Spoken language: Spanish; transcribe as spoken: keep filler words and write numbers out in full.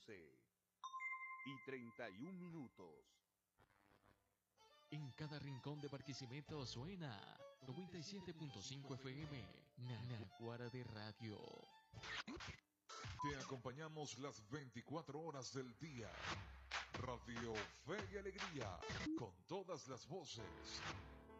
once y treinta y un minutos. En cada rincón de Barquisimeto suena noventa y siete punto cinco F M, Naguara de Radio. Te acompañamos las veinticuatro horas del día. Radio Fe y Alegría, con todas las voces.